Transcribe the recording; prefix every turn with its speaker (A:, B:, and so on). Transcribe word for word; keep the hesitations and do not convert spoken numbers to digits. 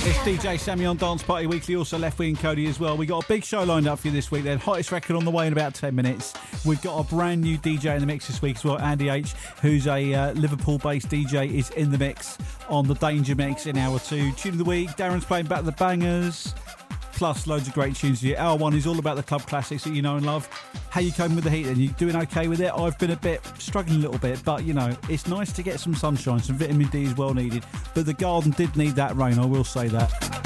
A: It's D J Sammy on Dance Party Weekly, also Left Wing Cody as well. We got a big show lined up for you this week then. Hottest record on the way in about ten minutes. We've got a brand new D J in the mix this week as well. Andy H, who's a uh, Liverpool-based D J, is in the mix on the Danger Mix in hour two. Tune of the week, Darren's playing back the bangers, plus loads of great tunes for you. Hour one is all about the club classics that you know and love. How you coping with the heat then? You doing okay with it? I've been a bit struggling a little bit, but you know, it's nice to get some sunshine. Some vitamin D is well needed, but the garden did need that rain, I will say that.